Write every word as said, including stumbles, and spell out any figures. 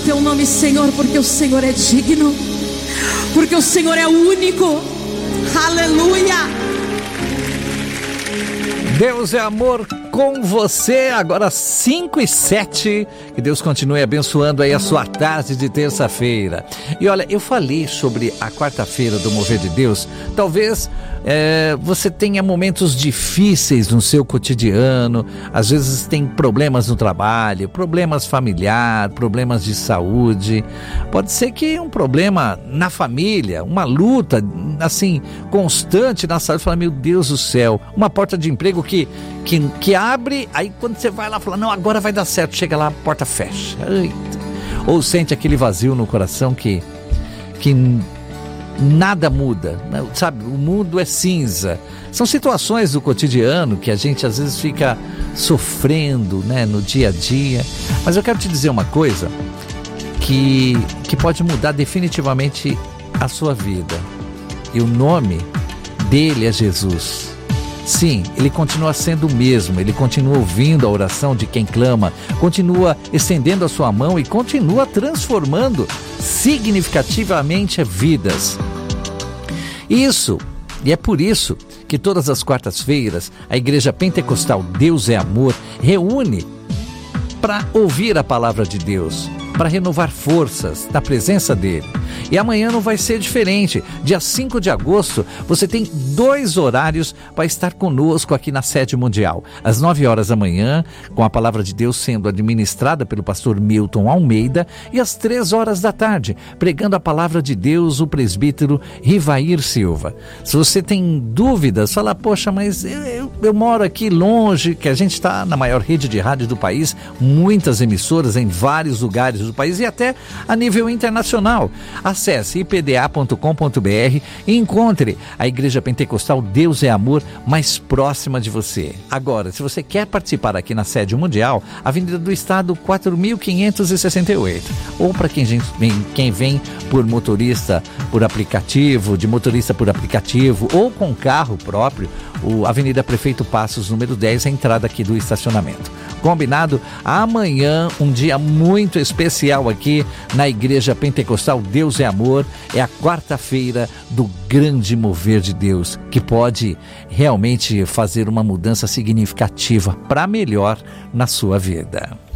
teu nome, Senhor, porque o Senhor é digno, porque o Senhor é único. Aleluia. Deus é amor com você, agora cinco e sete. Que Deus continue abençoando aí a sua tarde de terça-feira. E olha, eu falei sobre a quarta-feira do Mover de Deus. Talvez é, você tenha momentos difíceis no seu cotidiano. Às vezes tem problemas no trabalho, problemas familiares, problemas de saúde. Pode ser que um problema na família, uma luta assim constante na saúde. Fala, meu Deus do céu, uma porta de emprego que, que, que abre, aí quando você vai lá, fala, não, agora vai dar certo, chega lá, a porta fecha. Eita. Ou sente aquele vazio no coração que, que nada muda, sabe? O mundo é cinza. São situações do cotidiano que a gente às vezes fica sofrendo, né, no dia a dia. Mas eu quero te dizer uma coisa que, que pode mudar definitivamente a sua vida. E o nome dele é Jesus. Sim, ele continua sendo o mesmo, ele continua ouvindo a oração de quem clama, continua estendendo a sua mão e continua transformando significativamente vidas. Isso, e é por isso que todas as quartas-feiras a Igreja Pentecostal Deus é Amor reúne para ouvir a palavra de Deus, para renovar forças da presença dele. E amanhã não vai ser diferente. Dia cinco de agosto, você tem dois horários para estar conosco aqui na Sede Mundial. Às nove horas da manhã, com a palavra de Deus sendo administrada pelo pastor Milton Almeida, e às três horas da tarde, pregando a palavra de Deus, o presbítero Rivair Silva. Se você tem dúvidas, fala, poxa, mas eu, eu, eu moro aqui longe, que a gente está na maior rede de rádio do país, muitas emissoras em vários lugares do país e até a nível internacional. Acesse i p d a ponto com ponto b r e encontre a Igreja Pentecostal Deus é Amor mais próxima de você. Agora, se você quer participar aqui na Sede Mundial, Avenida do Estado quatro mil quinhentos e sessenta e oito. Ou para quem vem, quem vem por motorista por aplicativo, de motorista por aplicativo ou com carro próprio, o Avenida Prefeito Passos, número dez, a entrada aqui do estacionamento. Combinado? Amanhã, um dia muito especial aqui na Igreja Pentecostal Deus é Amor. É a quarta-feira do grande mover de Deus, que pode realmente fazer uma mudança significativa para melhor na sua vida.